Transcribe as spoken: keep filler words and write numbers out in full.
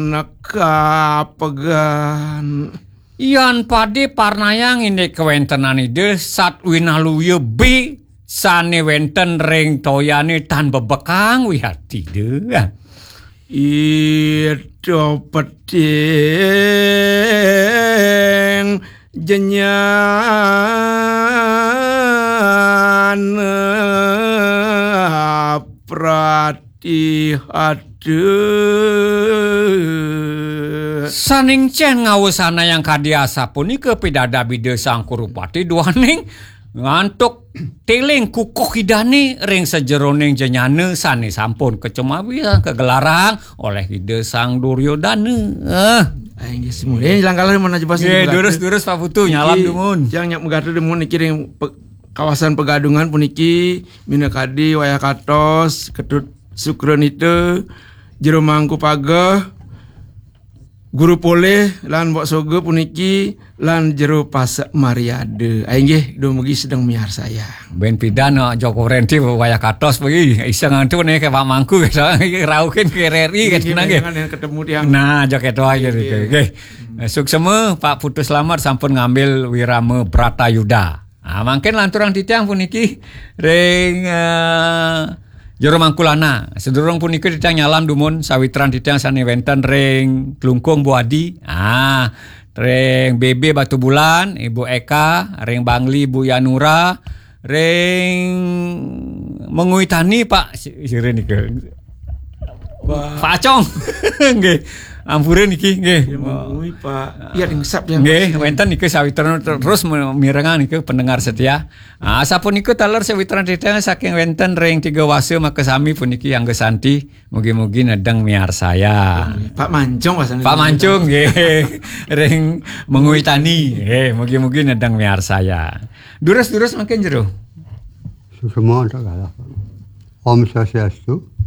nekapegan Yan pade parnayang ini kewentenan ide sat winaluye B sane wenten ring toyane tan bebekang wihati de. Itu peting jenyan pratihade saning cen ngawusana yang kadiasa punika pidada bide sang kurupati duaning ngantuk teling kukuh hidani ring sejeroning jenyane sane sampun kecemawi kegelarang oleh ide sang Duryodana. Eh aing geus mulih langkalan mana jepas Ye durus-durus Pak Putu nyalam dumun. Jang nyak megatu demun iki ring pe, kawasan pegadungan puniki minakadi wayah katos ketut sukron itu jero mangku pageh guru poleh lan mbok soge puniki lan jero pasak mariade aing nggih dumugi sedang miar saya ben pidana Joko Renti wayah katos pergi isa ngantu nih ke Pak Mangku raukeun ke R R I kan nggih ketemu tiang nah joket wae gitu nggih sukseme Pak Putu Slamet sampun ngambil wirame Bratayuda nah mangken lanturang titiang puniki ring uh, Jero mangkulana, sedurung punika titiang nyalam dumun sawitran titiang sane wenten ring Klungkung Bu Adi. Ah, ring B B Batu Bulan, Ibu Eka, ring Bangli Bu Yanura, ring Menguitani Pak sire niki. Pak Acong. Nggih. Ampureun niki nggih. Mengui Pak. Iya dingsap ya. Nggih, wenten niki sawitran terus mirengan niki pendengar setia. Ah sapun niku taler sawitran titiang saking wenten ring Tiga Wase makasami puniki angge santi mugi-mugi nedeng miar saya. Pak Mancung wasane. Pak Mancung nggih. Ring Menguitani nggih mugi-mugi nedeng miar saya. Durus-durus makin jero. Semua tak kalah. Om Swastiastu.